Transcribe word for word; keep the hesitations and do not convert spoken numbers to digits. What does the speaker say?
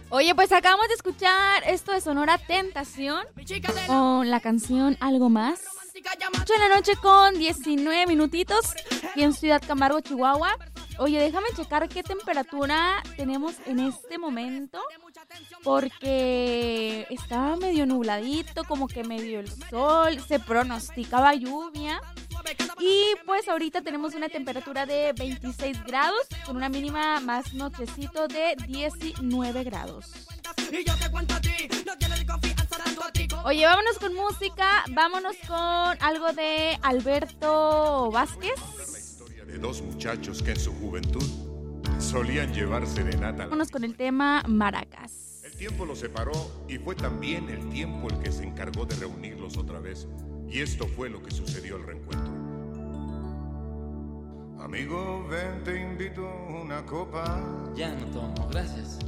Oye, pues acabamos de escuchar esto de Sonora Tentación con la canción Algo Más. ocho de la noche con diecinueve minutitos aquí en Ciudad Camargo, Chihuahua. Oye, déjame checar qué temperatura tenemos en este momento, porque estaba medio nubladito, como que medio el sol, se pronosticaba lluvia. Y pues ahorita tenemos una temperatura de veintiséis grados con una mínima más nochecito de diecinueve grados. Oye, vámonos con música, vámonos con algo de Alberto Vázquez. La historia de dos muchachos que en su juventud solían llevar serenata. Vámonos con el tema Maracas. El tiempo los separó y fue también el tiempo el que se encargó de reunirlos otra vez. Y esto fue lo que sucedió al reencuentro. Amigo, ven, te invito una copa. Ya no tomo, gracias.